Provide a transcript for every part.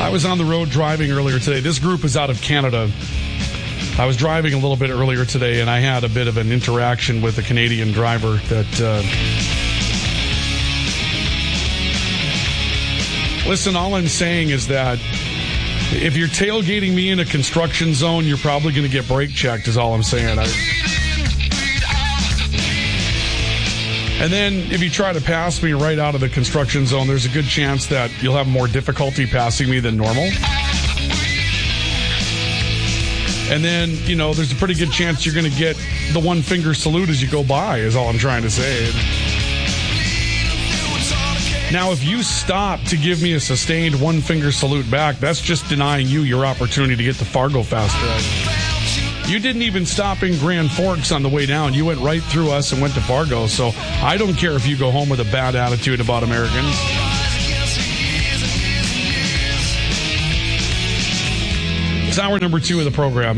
I was on the road driving earlier today. This group is out of Canada. I was driving a little bit earlier today, and I had a bit of an interaction with a Canadian driver that... Listen, all I'm saying is that if you're tailgating me in a construction zone, you're probably going to get brake checked, is all I'm saying. And then if you try to pass me right out of the construction zone, there's a good chance that you'll have more difficulty passing me than normal. And then, you know, there's a pretty good chance you're going to get the one-finger salute as you go by, is all I'm trying to say. Now, if you stop to give me a sustained one-finger salute back, that's just denying you your opportunity to get to Fargo faster. You didn't even stop in Grand Forks on the way down. You went right through us and went to Fargo. So I don't care if you go home with a bad attitude about Americans. It's hour number 2 of the program.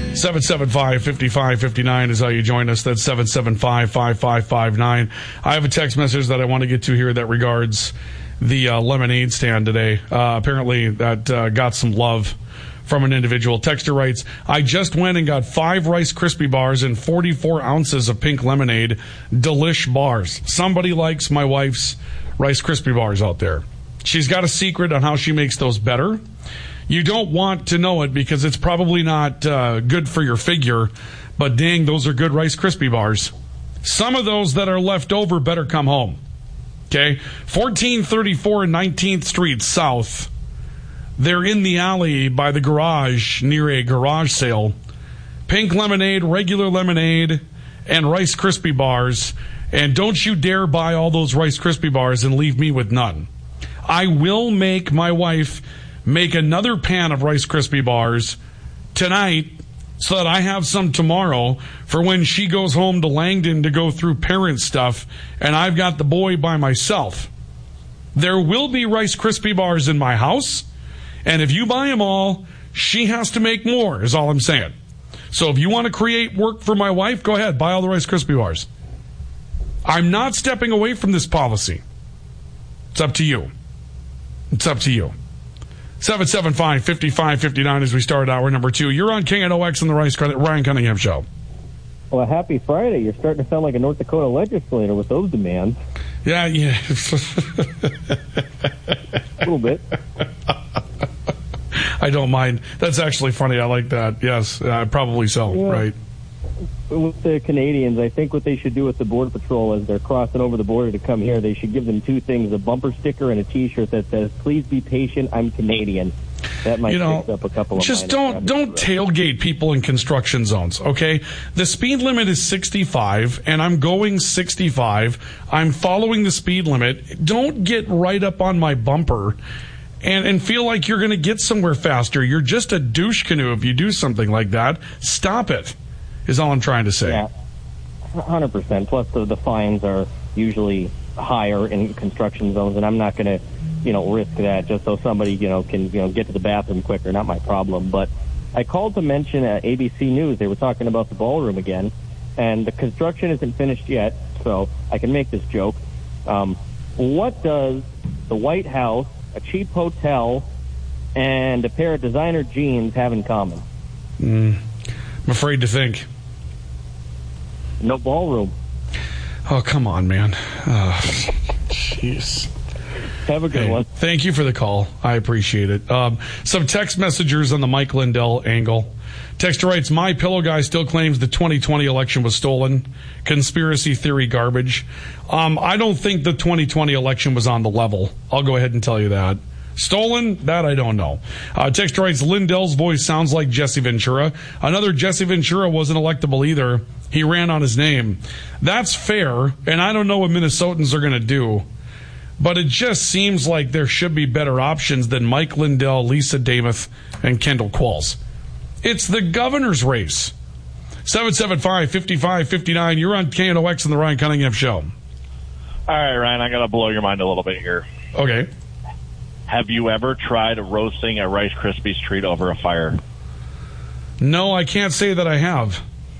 775-5559 is how you join us. That's 775-5559. I have a text message that I want to get to here that regards the lemonade stand today. Apparently that got some love from an individual. Texter writes, I just went and got 5 Rice Krispie bars and 44 ounces of pink lemonade. Delish bars. Somebody likes my wife's Rice Krispie bars out there. She's got a secret on how she makes those better. You don't want to know it because it's probably not good for your figure, but dang, those are good Rice Krispie bars. Some of those that are left over better come home. Okay? 1434 19th Street South. They're in the alley by the garage near a garage sale. Pink lemonade, regular lemonade, and Rice Krispie bars. And don't you dare buy all those Rice Krispie bars and leave me with none. I will make my wife make another pan of Rice Krispie bars tonight so that I have some tomorrow for when she goes home to Langdon to go through parent stuff and I've got the boy by myself. There will be Rice Krispie bars in my house, and if you buy them all, she has to make more, is all I'm saying. So if you want to create work for my wife, go ahead, buy all the Rice Krispie bars. I'm not stepping away from this policy. It's up to you. It's up to you. 775-5559 as we start hour number 2. You're on KNOX on the Ryan Cunningham Show. Well, happy Friday. You're starting to sound like a North Dakota legislator with those demands. Yeah. A little bit. I don't mind. That's actually funny. I like that. Yes, probably so. Yeah. Right. With the Canadians, I think what they should do with the Border Patrol as they're crossing over the border to come here, they should give them 2 things, a bumper sticker and a T-shirt that says, please be patient, I'm Canadian. That might fix up a couple of just don't tailgate people in construction zones, okay? The speed limit is 65, and I'm going 65. I'm following the speed limit. Don't get right up on my bumper and feel like you're going to get somewhere faster. You're just a douche canoe if you do something like that. Stop it. Is all I'm trying to say. Yeah, 100%. Plus, the fines are usually higher in construction zones, and I'm not going to, risk that just so somebody, can, get to the bathroom quicker. Not my problem. But I called to mention ABC News. They were talking about the ballroom again, and the construction isn't finished yet, so I can make this joke. What does the White House, a cheap hotel, and a pair of designer jeans have in common? I'm afraid to think. No ballroom. Oh, come on, man. Jeez. Have a good one. Thank you for the call. I appreciate it. Some text messengers on the Mike Lindell angle. Texter writes, my pillow guy still claims the 2020 election was stolen. Conspiracy theory garbage. I don't think the 2020 election was on the level. I'll go ahead and tell you that. Stolen? That I don't know. Texter writes, Lindell's voice sounds like Jesse Ventura. Another Jesse Ventura wasn't electable either. He ran on his name. That's fair, and I don't know what Minnesotans are going to do. But it just seems like there should be better options than Mike Lindell, Lisa Damath, and Kendall Qualls. It's the governor's race. 775-5559. You're on KNOX and the Ryan Cunningham Show. All right, Ryan, I'm going to blow your mind a little bit here. Okay. Have you ever tried roasting a Rice Krispies treat over a fire? No, I can't say that I have.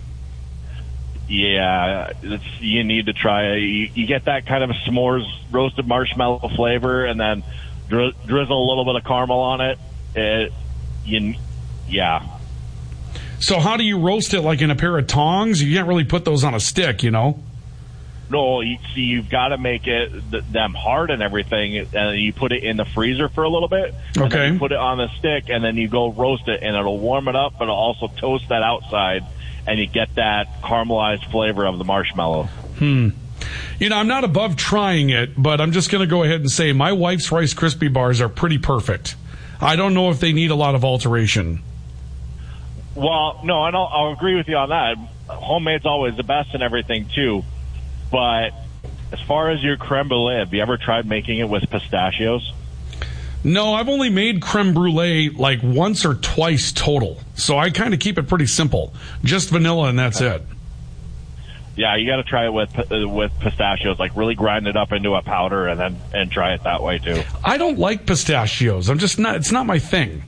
Yeah, you need to try it. You get that kind of a s'mores roasted marshmallow flavor and then drizzle a little bit of caramel on it. Yeah. So how do you roast it, like in a pair of tongs? You can't really put those on a stick, you know? No, you've got to make them hard and everything, and then you put it in the freezer for a little bit. And okay. Then you put it on the stick, and then you go roast it, and it'll warm it up, but it'll also toast that outside, and you get that caramelized flavor of the marshmallow. You know, I'm not above trying it, but I'm just going to go ahead and say my wife's Rice Krispie bars are pretty perfect. I don't know if they need a lot of alteration. Well, no, and I'll agree with you on that. Homemade's always the best and everything, too. But as far as your creme brulee, have you ever tried making it with pistachios? No, I've only made creme brulee like once or twice total. So I kind of keep it pretty simple. Just vanilla and that's it. Yeah, you got to try it with pistachios. Like really grind it up into a powder and try it that way too. I don't like pistachios. It's not my thing.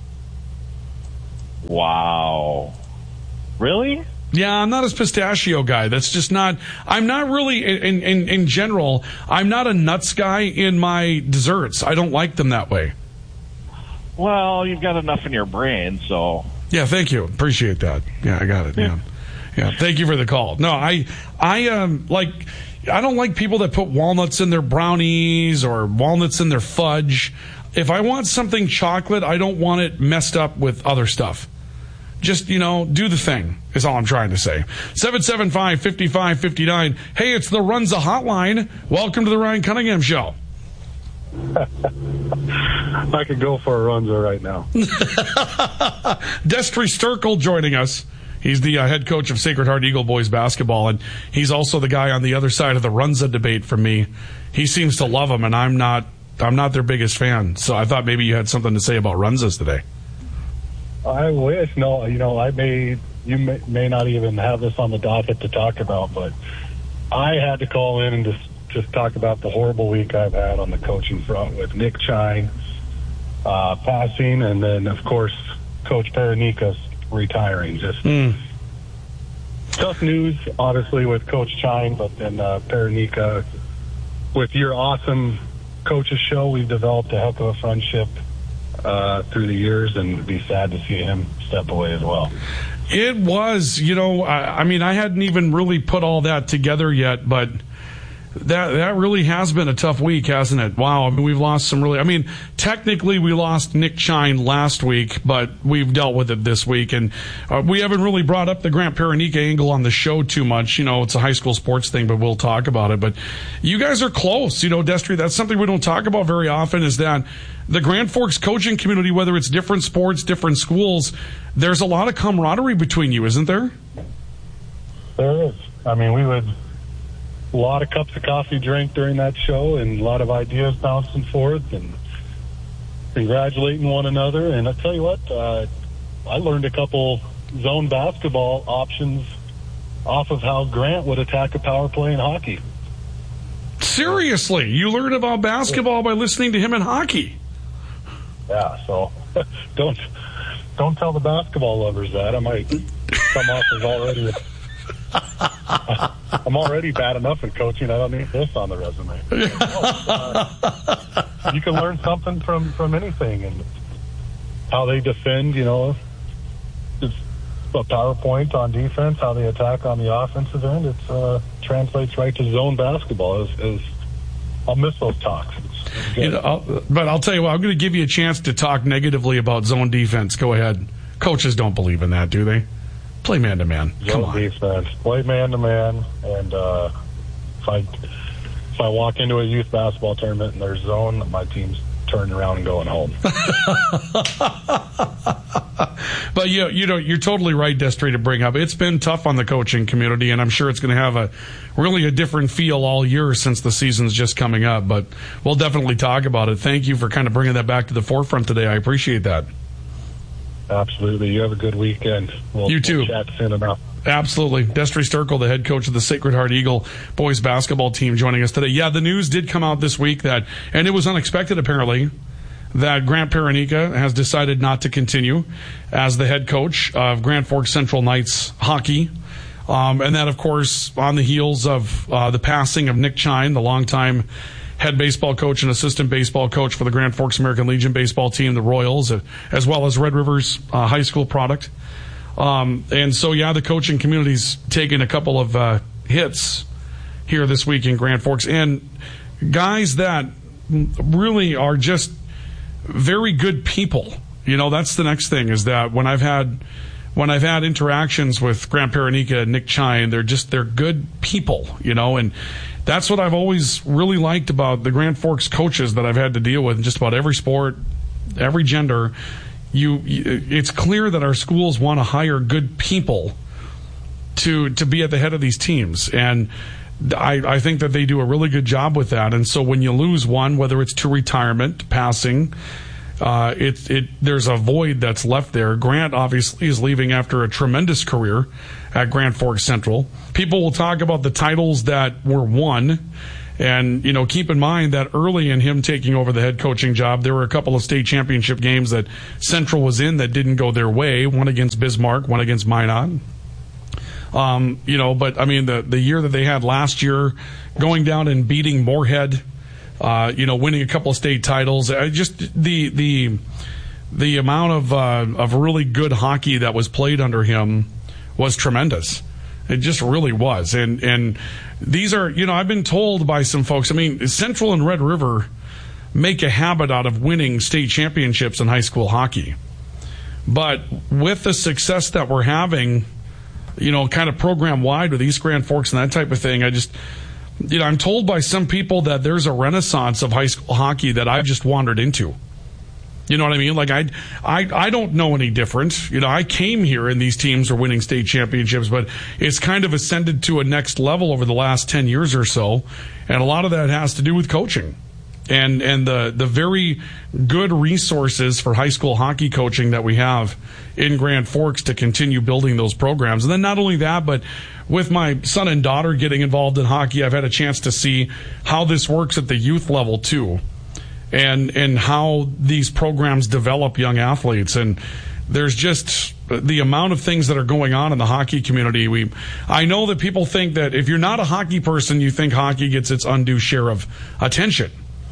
Wow. Really? Yeah, I'm not a pistachio guy. That's just not. I'm not really in general. I'm not a nuts guy in my desserts. I don't like them that way. Well, you've got enough in your brain, so. Yeah, thank you. Appreciate that. Yeah, I got it. Yeah. Thank you for the call. No, I don't like people that put walnuts in their brownies or walnuts in their fudge. If I want something chocolate, I don't want it messed up with other stuff. Just, do the thing, is all I'm trying to say. 775-5559. Hey, it's the Runza Hotline. Welcome to the Ryan Cunningham Show. I could go for a Runza right now. Destry Sturkle joining us. He's the head coach of Sacred Heart Eagle boys basketball, and he's also the guy on the other side of the Runza debate from me. He seems to love them, and I'm not their biggest fan. So I thought maybe you had something to say about Runzas today. I wish. No, you may not even have this on the docket to talk about, but I had to call in and just talk about the horrible week I've had on the coaching front with Nick Chine passing, and then, of course, Coach Perenika retiring. Just tough news, obviously, with Coach Chine, but then Perenika, with your awesome coaches show, we've developed a heck of a friendship through the years, and it'd be sad to see him step away as well. It was, I hadn't even really put all that together yet, but that really has been a tough week, hasn't it? Wow, we've lost some technically we lost Nick Chine last week, but we've dealt with it this week, and we haven't really brought up the Grant Perenika angle on the show too much. It's a high school sports thing, but we'll talk about it. But you guys are close, Destry. That's something we don't talk about very often, is that the Grand Forks coaching community, whether it's different sports, different schools, there's a lot of camaraderie between you, isn't there? There is. we would a lot of cups of coffee drank during that show, and a lot of ideas bouncing forth and congratulating one another. And I tell you what, I learned a couple zone basketball options off of how Grant would attack a power play in hockey. Seriously, you learned about basketball by listening to him in hockey? Yeah, so don't tell the basketball lovers that. I might come off as already. I'm already bad enough in coaching. I don't need this on the resume. You can learn something from anything, and how they defend. It's a PowerPoint on defense, how they attack on the offensive end. It translates right to zone basketball. As I'll miss those talks. But I'll tell you what, I'm going to give you a chance to talk negatively about zone defense. Go ahead. Coaches don't believe in that, do they? Play man-to-man. Come on. Defense. Play man-to-man. And if I walk into a youth basketball tournament and there's zone, my team's turning around and going home. But you're totally right, Destry, to bring up. It's been tough on the coaching community, and I'm sure it's going to have a different feel all year since the season's just coming up. But we'll definitely talk about it. Thank you for kind of bringing that back to the forefront today. I appreciate that. Absolutely. You have a good weekend. You too. We'll chat soon enough. Absolutely. Destry Sturkle, the head coach of the Sacred Heart Eagle boys basketball team, joining us today. Yeah, the news did come out this week and it was unexpected apparently, that Grant Perenika has decided not to continue as the head coach of Grand Forks Central Knights hockey. And that, of course, on the heels of the passing of Nick Chine, the longtime head baseball coach and assistant baseball coach for the Grand Forks American Legion baseball team, the Royals, as well as Red River's high school product. And so, the coaching community's taken a couple of hits here this week in Grand Forks. And guys that really are just very good people. That's the next thing, is that when I've had interactions with Grant Paranika and Nick Chine, they're good people, and that's what I've always really liked about the Grand Forks coaches that I've had to deal with in just about every sport, every gender. It's clear that our schools want to hire good people to be at the head of these teams, and I think that they do a really good job with that. And so when you lose one, whether it's to retirement, passing, there's a void that's left there. Grant obviously is leaving after a tremendous career at Grand Forks Central. People will talk about the titles that were won, and keep in mind that early in him taking over the head coaching job, there were a couple of state championship games that Central was in that didn't go their way. One against Bismarck, one against Minot. But I mean the year that they had last year, going down and beating Moorhead. Winning a couple of state titles, just the amount of really good hockey that was played under him was tremendous. It just really was. And these are, I've been told by some folks, Central and Red River make a habit out of winning state championships in high school hockey. But with the success that we're having, kind of program wide with East Grand Forks and that type of thing, I'm told by some people that there's a renaissance of high school hockey that I've just wandered into. You know what I mean? Like I don't know any different. I came here and these teams are winning state championships, but it's kind of ascended to a next level over the last 10 years or so. And a lot of that has to do with coaching and the very good resources for high school hockey coaching that we have in Grand Forks to continue building those programs. And then not only that, but with my son and daughter getting involved in hockey, I've had a chance to see how this works at the youth level too, and how these programs develop young athletes. And there's just the amount of things that are going on in the hockey community. I know that people think that if you're not a hockey person, you think hockey gets its undue share of attention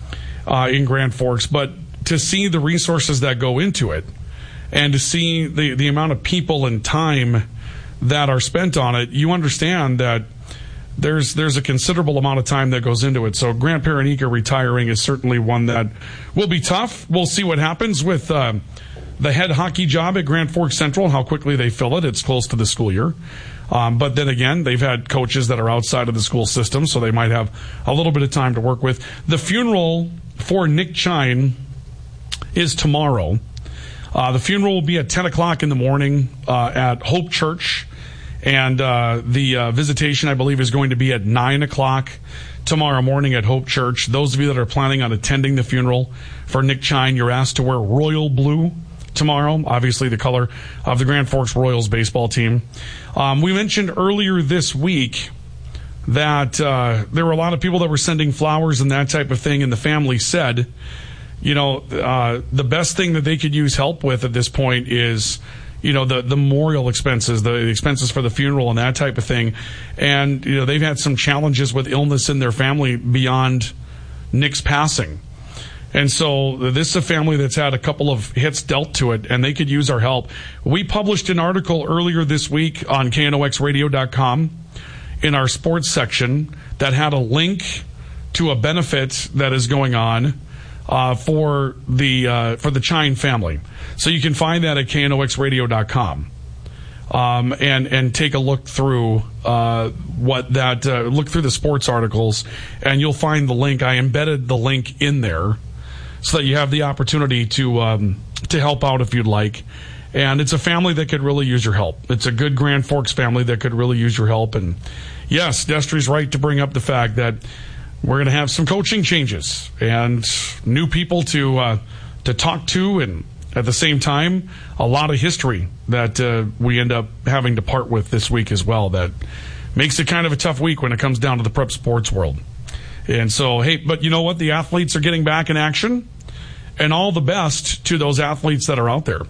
in Grand Forks, but to see the resources that go into it and to see the amount of people and time that are spent on it, you understand that there's a considerable amount of time that goes into it. So Grant Paranika retiring is certainly one that will be tough. We'll see what happens with the head hockey job at Grand Forks Central and how quickly they fill it. It's close to the school year. But then again, they've had coaches that are outside of the school system, so they might have a little bit of time to work with. The funeral for Nick Chine is tomorrow. The funeral will be at 10 o'clock in the morning at Hope Church. And the visitation, I believe, is going to be at 9 o'clock tomorrow morning at Hope Church. Those of you that are planning on attending the funeral for Nick Chine, you're asked to wear royal blue tomorrow, obviously the color of the Grand Forks Royals baseball team. We mentioned earlier this week that there were a lot of people that were sending flowers and that type of thing, and the family said, the best thing that they could use help with at this point is the memorial expenses, the expenses for the funeral and that type of thing. And, they've had some challenges with illness in their family beyond Nick's passing. And so this is a family that's had a couple of hits dealt to it, and they could use our help. We published an article earlier this week on KNOXradio.com in our sports section that had a link to a benefit that is going on for the Chine family. So you can find that at KNOXradio.com. And take a look through look through the sports articles, and you'll find the link. I embedded the link in there so that you have the opportunity to help out if you'd like. And it's a family that could really use your help. It's a good Grand Forks family that could really use your help. And yes, Destry's right to bring up the fact that we're going to have some coaching changes and new people to talk to, and at the same time, a lot of history that we end up having to part with this week as well. That makes it kind of a tough week when it comes down to the prep sports world. And so, hey, but you know what? The athletes are getting back in action, and all the best to those athletes that are out there.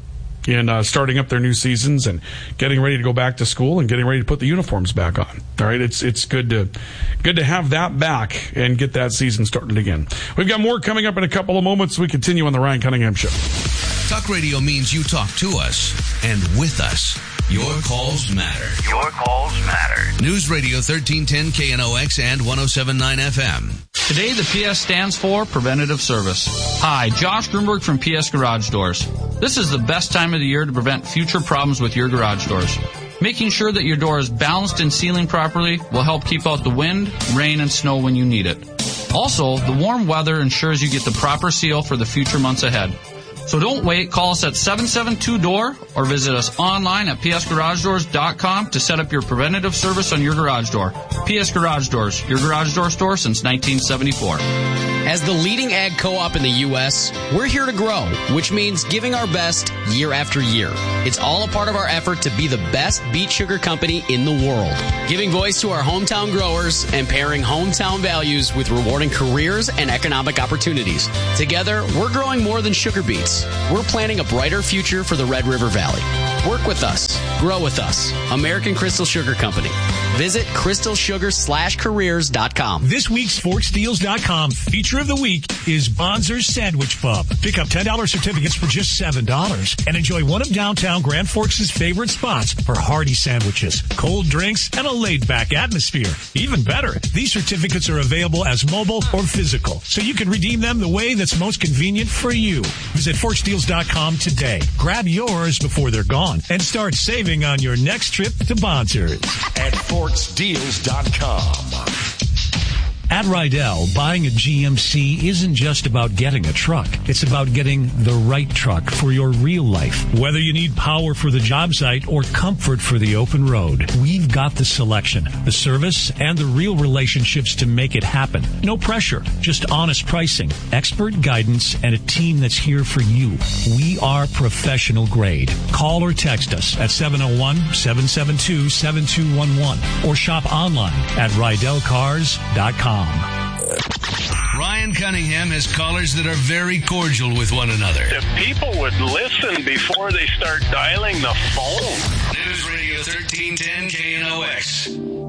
in starting up their new seasons and getting ready to go back to school and getting ready to put the uniforms back on. All right, it's good to have that back and get that season started again. We've got more coming up in a couple of moments. We continue on the Ryan Cunningham Show. Talk radio means you talk to us and with us. Your calls matter. Your calls matter. News Radio 1310 KNOX and 107.9 FM. Today, the PS stands for Preventative Service. Hi, Josh Grunberg from PS Garage Doors. This is the best time of the year to prevent future problems with your garage doors. Making sure that your door is balanced and sealing properly will help keep out the wind, rain, and snow when you need it. Also, the warm weather ensures you get the proper seal for the future months ahead. So don't wait. Call us at 772-DOOR or visit us online at psgaragedoors.com to set up your preventative service on your garage door. PS Garage Doors, your garage door store since 1974. As the leading ag co-op in the U.S., we're here to grow, which means giving our best year after year. It's all a part of our effort to be the best beet sugar company in the world, giving voice to our hometown growers and pairing hometown values with rewarding careers and economic opportunities. Together, we're growing more than sugar beets. We're planning a brighter future for the Red River Valley. Work with us. Grow with us. American Crystal Sugar Company. Visit crystalsugar/careers.com. This week's ForksDeals.com feature of the week is Bonzer's Sandwich Pub. Pick up $10 certificates for just $7 and enjoy one of downtown Grand Forks' favorite spots for hearty sandwiches, cold drinks, and a laid-back atmosphere. Even better, these certificates are available as mobile or physical, so you can redeem them the way that's most convenient for you. Visit ForksDeals.com today. Grab yours before they're gone and start saving on your next trip to Bonzer's at ForksDeals.com. At Rydell, buying a GMC isn't just about getting a truck. It's about getting the right truck for your real life. Whether you need power for the job site or comfort for the open road, we've got the selection, the service, and the real relationships to make it happen. No pressure, just honest pricing, expert guidance, and a team that's here for you. We are professional grade. Call or text us at 701-772-7211 or shop online at RydellCars.com. Ryan Cunningham has callers that are very cordial with one another. If people would listen before they start dialing the phone. News Radio 1310 KNOX.